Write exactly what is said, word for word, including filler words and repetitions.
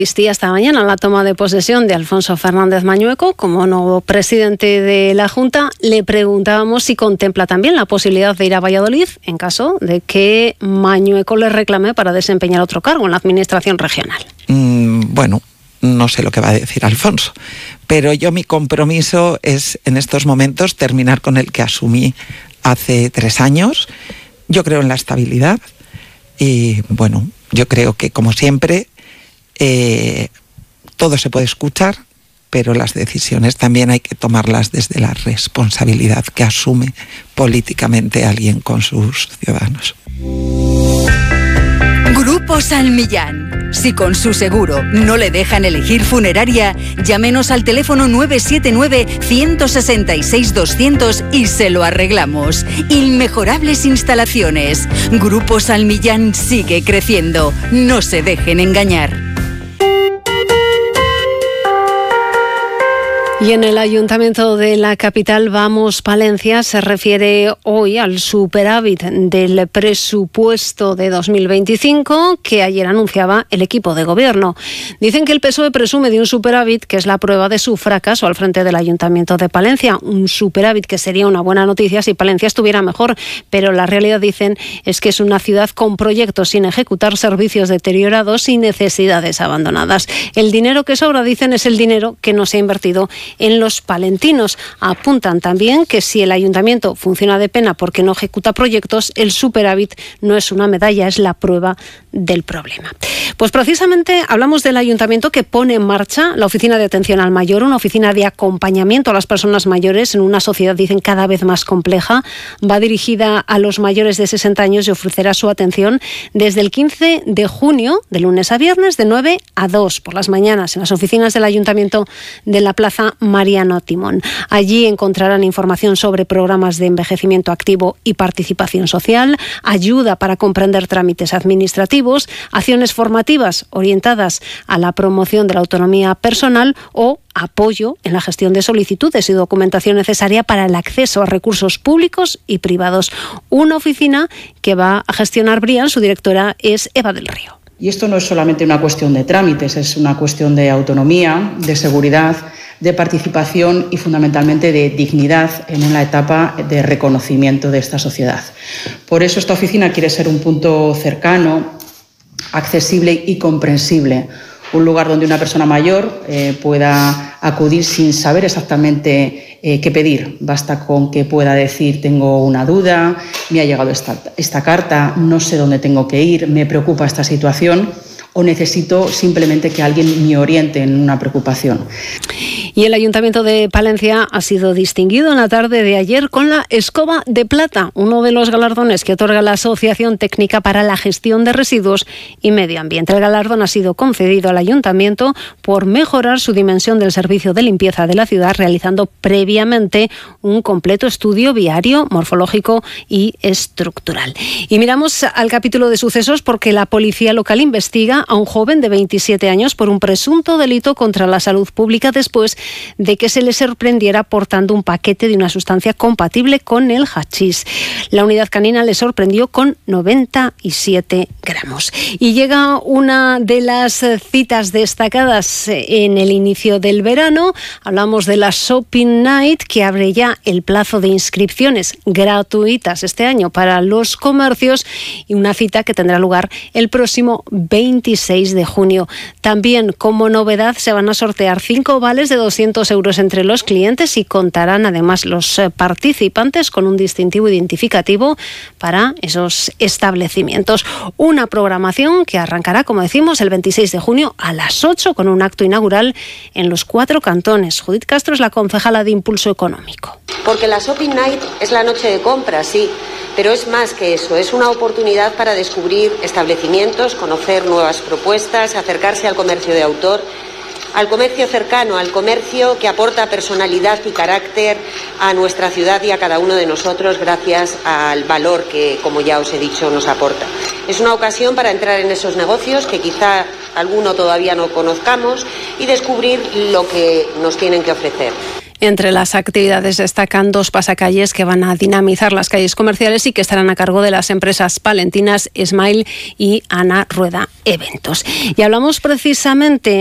Asistía esta mañana a la toma de posesión de Alfonso Fernández Mañueco como nuevo presidente de la Junta. Le preguntábamos si contempla también la posibilidad de ir a Valladolid en caso de que Mañueco le reclame para desempeñar otro cargo en la administración regional. Mm, bueno, no sé lo que va a decir Alfonso, pero yo mi compromiso es en estos momentos terminar con el que asumí hace tres años. Yo creo en la estabilidad y bueno, yo creo que como siempre Eh, todo se puede escuchar, pero las decisiones también hay que tomarlas desde la responsabilidad que asume políticamente alguien con sus ciudadanos. Grupo San Millán. Si con su seguro no le dejan elegir funeraria, llámenos al teléfono nueve siete nueve, uno seis seis, doscientos y se lo arreglamos. Inmejorables instalaciones. Grupo San Millán sigue creciendo. No se dejen engañar. Y en el Ayuntamiento de la capital, Vamos Palencia, se refiere hoy al superávit del presupuesto de dos mil veinticinco que ayer anunciaba el equipo de gobierno. Dicen que el P S O E presume de un superávit que es la prueba de su fracaso al frente del Ayuntamiento de Palencia. Un superávit que sería una buena noticia si Palencia estuviera mejor, pero la realidad, dicen, es que es una ciudad con proyectos sin ejecutar, servicios deteriorados y necesidades abandonadas. El dinero que sobra, dicen, es el dinero que no se ha invertido en los palentinos. Apuntan también que si el ayuntamiento funciona de pena porque no ejecuta proyectos, el superávit no es una medalla, es la prueba del problema. Pues precisamente hablamos del ayuntamiento que pone en marcha la oficina de atención al mayor, una oficina de acompañamiento a las personas mayores en una sociedad, dicen, cada vez más compleja. Va dirigida a los mayores de sesenta años y ofrecerá su atención desde el quince de junio, de lunes a viernes, de nueve a dos por las mañanas, en las oficinas del ayuntamiento de la Plaza Mariano Timón. Allí encontrarán información sobre programas de envejecimiento activo y participación social, ayuda para comprender trámites administrativos, acciones formativas orientadas a la promoción de la autonomía personal o apoyo en la gestión de solicitudes y documentación necesaria para el acceso a recursos públicos y privados. Una oficina que va a gestionar Brian, su directora es Eva del Río. Y esto no es solamente una cuestión de trámites, es una cuestión de autonomía, de seguridad, de participación y fundamentalmente de dignidad en la etapa de reconocimiento de esta sociedad. Por eso esta oficina quiere ser un punto cercano, accesible y comprensible, un lugar donde una persona mayor eh, pueda acudir sin saber exactamente eh, qué pedir. Basta con que pueda decir: tengo una duda, me ha llegado esta, esta carta, no sé dónde tengo que ir, me preocupa esta situación, o necesito simplemente que alguien me oriente en una preocupación. Y el Ayuntamiento de Palencia ha sido distinguido en la tarde de ayer con la Escoba de Plata, uno de los galardones que otorga la Asociación Técnica para la Gestión de Residuos y Medio Ambiente. El galardón ha sido concedido al Ayuntamiento por mejorar su dimensión del servicio de limpieza de la ciudad, realizando previamente un completo estudio viario, morfológico y estructural. Y miramos al capítulo de sucesos porque la policía local investiga a un joven de veintisiete años por un presunto delito contra la salud pública después de que se le sorprendiera portando un paquete de una sustancia compatible con el hachís. La unidad canina le sorprendió con noventa y siete gramos. Y llega una de las citas destacadas en el inicio del verano. Hablamos de la Shopping Night, que abre ya el plazo de inscripciones gratuitas este año para los comercios, y una cita que tendrá lugar el próximo veintiséis de junio. También, como novedad, se van a sortear cinco vales de doscientos euros entre los clientes y contarán además los participantes con un distintivo identificativo para esos establecimientos. Una programación que arrancará, como decimos, el veintiséis de junio a las ocho con un acto inaugural en los cuatro cantones. Judith Castro es la concejala de Impulso Económico. Porque la Shopping Night es la noche de compras, sí, pero es más que eso, es una oportunidad para descubrir establecimientos, conocer nuevas propuestas, acercarse al comercio de autor, al comercio cercano, al comercio que aporta personalidad y carácter a nuestra ciudad y a cada uno de nosotros gracias al valor que, como ya os he dicho, nos aporta. Es una ocasión para entrar en esos negocios que quizá alguno todavía no conozcamos y descubrir lo que nos tienen que ofrecer. Entre las actividades destacan dos pasacalles que van a dinamizar las calles comerciales y que estarán a cargo de las empresas palentinas Smile y Ana Rueda Eventos. Y hablamos precisamente